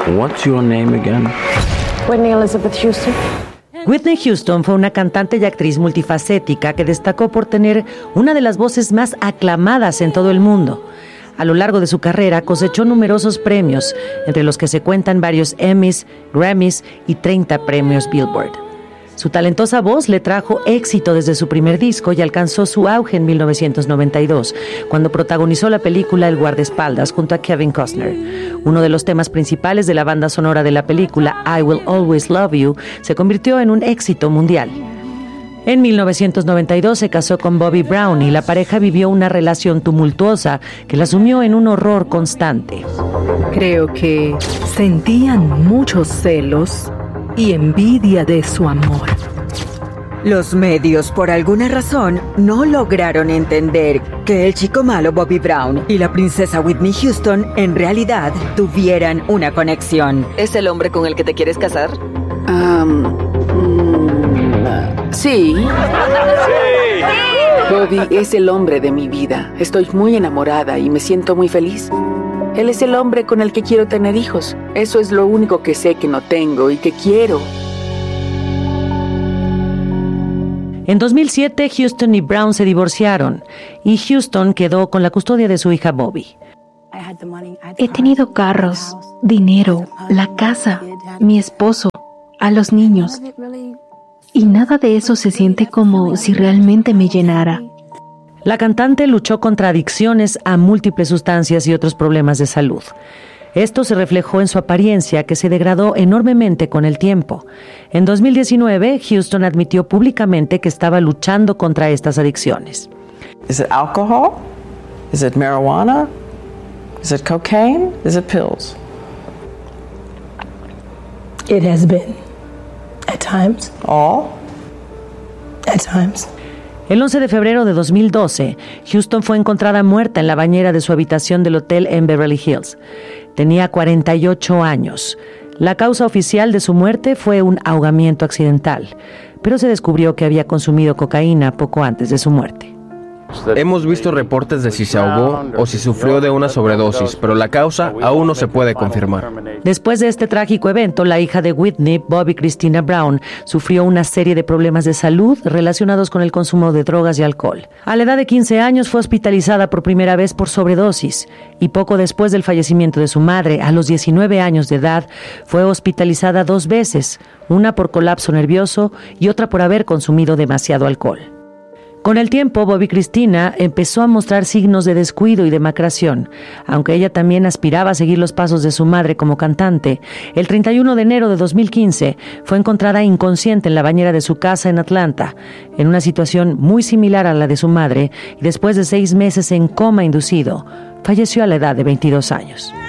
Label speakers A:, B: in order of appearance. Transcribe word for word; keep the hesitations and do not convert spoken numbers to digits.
A: What's your name again?
B: Whitney Elizabeth Houston.
C: Whitney Houston fue una cantante y actriz multifacética que destacó por tener una de las voces más aclamadas en todo el mundo. A lo largo de su carrera cosechó numerosos premios, entre los que se cuentan varios Emmys, Grammys y treinta premios Billboard. Su talentosa voz le trajo éxito desde su primer disco y alcanzó su auge en mil novecientos noventa y dos, cuando protagonizó la película El guardaespaldas junto a Kevin Costner. Uno de los temas principales de la banda sonora de la película, I Will Always Love You, se convirtió en un éxito mundial. En mil novecientos noventa y dos se casó con Bobby Brown y la pareja vivió una relación tumultuosa que la sumió en un horror constante.
D: Creo que sentían muchos celos y envidia de su amor.
E: Los medios, por alguna razón, no lograron entender que el chico malo Bobby Brown y la princesa Whitney Houston en realidad tuvieran una conexión.
F: ¿Es el hombre con el que te quieres casar?
G: Um, mm, sí. sí. Bobby es el hombre de mi vida. Estoy muy enamorada y me siento muy feliz. Él es el hombre con el que quiero tener hijos. Eso es lo único que sé que no tengo y que quiero.
C: En dos mil siete, Houston y Brown se divorciaron y Houston quedó con la custodia de su hija Bobby.
H: He tenido carros, dinero, la casa, mi esposo, a los niños. Y nada de eso se siente como si realmente me llenara.
C: La cantante luchó contra adicciones a múltiples sustancias y otros problemas de salud. Esto se reflejó en su apariencia, que se degradó enormemente con el tiempo. En dos mil diecinueve, Houston admitió públicamente que estaba luchando contra estas adicciones.
I: Is it alcohol? Is it marijuana? Is it cocaine? Is it pills?
B: It has been. At times.
I: All?
B: At times.
C: El once de febrero de dos mil doce, Houston fue encontrada muerta en la bañera de su habitación del hotel en Beverly Hills. Tenía cuarenta y ocho años. La causa oficial de su muerte fue un ahogamiento accidental, pero se descubrió que había consumido cocaína poco antes de su muerte.
J: Hemos visto reportes de si se ahogó o si sufrió de una sobredosis, pero la causa aún no se puede confirmar.
C: Después de este trágico evento, la hija de Whitney, Bobby Christina Brown, sufrió una serie de problemas de salud relacionados con el consumo de drogas y alcohol. A la edad de quince años fue hospitalizada por primera vez por sobredosis y poco después del fallecimiento de su madre, a los diecinueve años de edad, fue hospitalizada dos veces, una por colapso nervioso y otra por haber consumido demasiado alcohol. Con el tiempo, Bobby Christina empezó a mostrar signos de descuido y demacración. Aunque ella también aspiraba a seguir los pasos de su madre como cantante, el treinta y uno de enero de dos mil quince fue encontrada inconsciente en la bañera de su casa en Atlanta, en una situación muy similar a la de su madre, y después de seis meses en coma inducido, falleció a la edad de veintidós años.